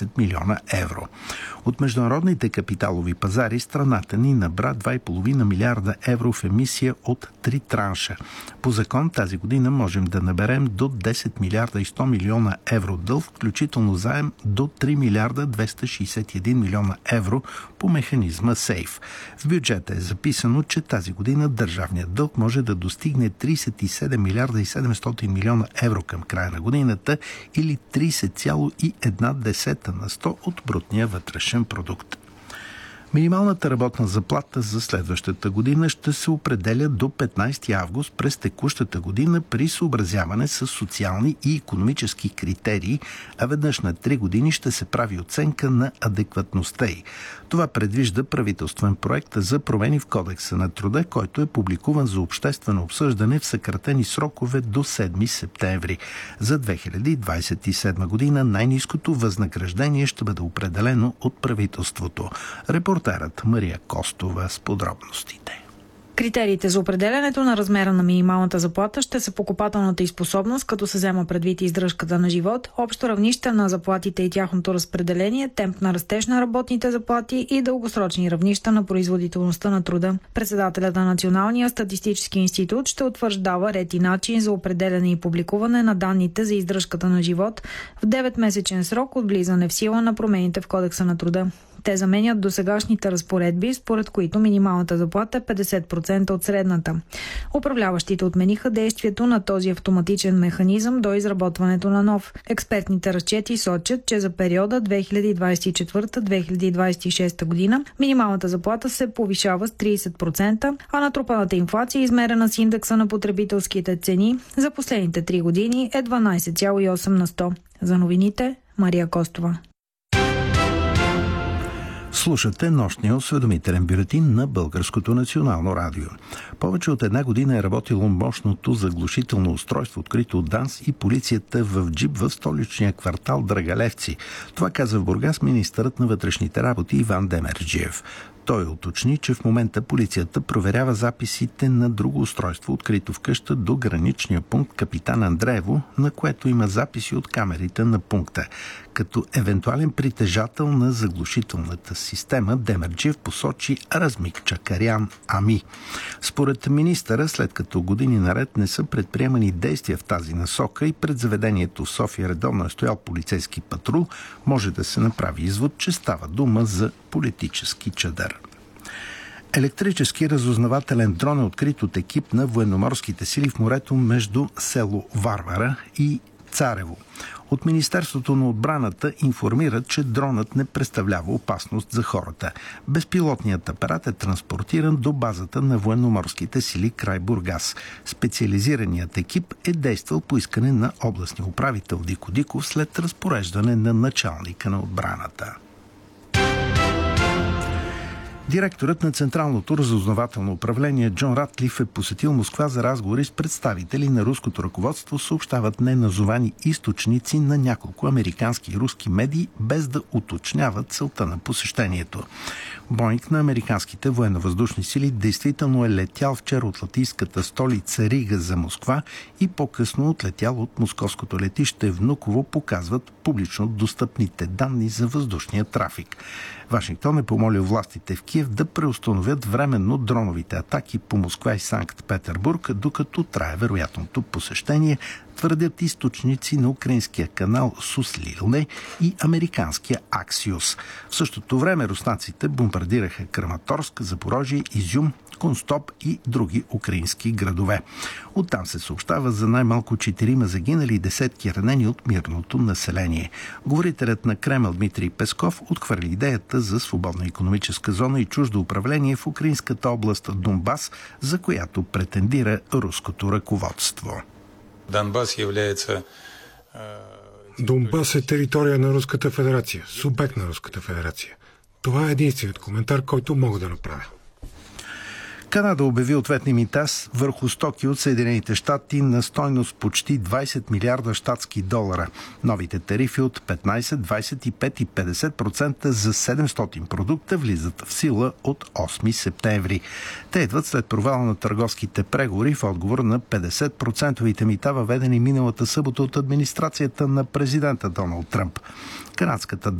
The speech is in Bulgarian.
10 милиона евро. От международните капиталови пазари страната ни набра 2,5 милиарда евро в емисия от 3 транша. По закон тази година можем да наберем до 10 милиарда и 100 милиона евро дълг, включително заем до 3 милиарда 261 милиона евро по механизма СЕЙФ. В бюджета е записано, че тази година държавният дълг може да достигне 37 милиарда и 700 милиона евро към края на годината или 30,1% на 100 от брутния вътрешен продукт. Минималната работна заплата за следващата година ще се определя до 15 август през текущата година при съобразяване с социални и икономически критерии, а веднъж на 3 години ще се прави оценка на адекватността й. Това предвижда правителствен проект за промени в Кодекса на труда, който е публикуван за обществено обсъждане в съкратени срокове до 7 септември. За 2027 година най-ниското възнаграждение ще бъде определено от правителството. Репортерът Мария Костова с подробностите. Критериите за определянето на размера на минималната заплата ще са покупателната й способност, като се взема предвид издръжката на живот, общо равнище на заплатите и тяхното разпределение, темп на растеж на работните заплати и дългосрочни равнища на производителността на труда. Председателят на Националния статистически институт ще утвърждава ред и начин за определяне и публикуване на данните за издръжката на живот в 9-месечен срок от влизане в сила на промените в Кодекса на труда. Те заменят досегашните разпоредби, според които минималната заплата е 50% от средната. Uправляващите отмениха действието на този автоматичен механизъм до изработването на нов. Експертните разчети сочат, че за периода 2024-2026 година минималната заплата се повишава с 30%, а натрупаната инфлация, измерена с индекса на потребителските цени, за последните 3 години е 12,8 на 100. За новините, Мария Костова. Слушате нощния осведомителен бюлетин на Българското национално радио. Повече от 1 година е работило мощното заглушително устройство, открито от ДАНС и полицията в джип в столичния квартал Драгалевци. Това каза в Бургас министърът на вътрешните работи Иван Демерджиев. Той уточни, че в момента полицията проверява записите на друго устройство, открито в къща до граничния пункт Капитан Андреево, на което има записи от камерите на пункта. Като евентуален притежател на заглушителната система, Демерджиев посочи Размик Чакарян Ами. Според министъра, след като години наред не са предприемани действия в тази насока и пред заведението в София редовно е стоял полицейски патрул, може да се направи извод, че става дума за политически чадър. Електрически разузнавателен дрон е открит от екип на военноморските сили в морето между село Варвара и Царево. От Министерството на отбраната информират, че дронът не представлява опасност за хората. Безпилотният апарат е транспортиран до базата на военноморските сили край Бургас. Специализираният екип е действал по искане на областния управител Дико Диков след разпореждане на началника на отбраната. Директорът на Централното разузнавателно управление Джон Ратлиф е посетил Москва за разговори с представители на руското ръководство, съобщават неназовани източници на няколко американски и руски медии, без да уточняват целта на посещението. Боинг на американските военновъздушни сили действително е летял вчера от латвийската столица Рига за Москва и по-късно отлетял от московското летище Внуково, показват публично достъпните данни за въздушния трафик. Вашингтон е помолил властите в Киев да преустановят временно дроновите атаки по Москва и Санкт-Петербург, докато трае вероятното посещение, твърдят източници на украинския канал Суслилне и американския Аксиос. В същото време руснаците бомбардираха Краматорск, Запорожие, Изюм, Констоп и други украински градове. Оттам се съобщава за най-малко 4 загинали и десетки ранени от мирното население. Говорителят на Кремъл Дмитрий Песков отхвърли идеята за свободна икономическа зона и чуждо управление в украинската област Донбас, за която претендира руското ръководство. Донбас е територия на Руската федерация, субект на Руската федерация. Това е единственият коментар, който мога да направя. Канада обяви ответни мита върху стоки от Съединените щати на стойност почти 20 милиарда щатски долара. Новите тарифи от 15, 25 и 50% за 700 продукта влизат в сила от 8 септември. Те идват след провала на търговските преговори в отговор на 50% мита, въведени миналата събота от администрацията на президента Доналд Тръмп. Канадската